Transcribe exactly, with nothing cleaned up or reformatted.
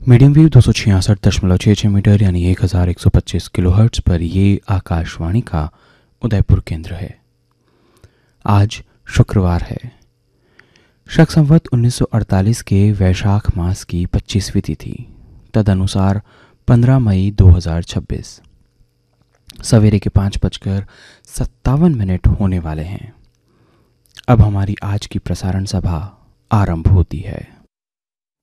Medium wave दो सौ छियासठ दशमलव छः छः मीटर यानी एक हज़ार एक सौ पच्चीस किलो हर्ट्ज़ पर ये आकाशवाणी का उदयपुर केंद्र है। आज शुक्रवार है। शक संवत उन्नीस सौ अड़तालीस के वैशाख मास की पच्चीसवीं तिथि, तदनुसार पंद्रह मई दो हज़ार छब्बीस। सवेरे के पाँच बजकर सत्तावन मिनट होने वाले हैं। अब हमारी आज की प्रसारण सभा आरंभ होती है।